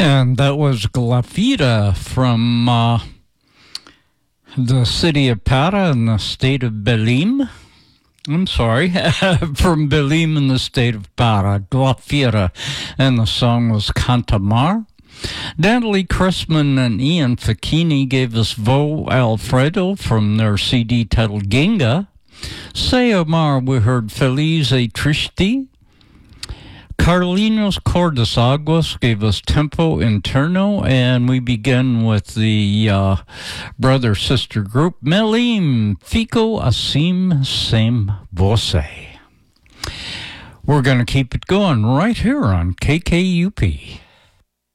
And that was Glafira from the city of Para in the state of Belim. I'm sorry, from Belim in the state of Para, Glafira. And the song was Cantamar. Natalie Chrisman and Ian Facchini gave us Vo Alfredo from their CD titled Ginga. Sayomar, we heard Feliz e Triste. Carlinos Cordesaguas gave us Tempo Interno, and we begin with the brother-sister group Melim, Fico Assim Sem Você. We're going to keep it going right here on KKUP.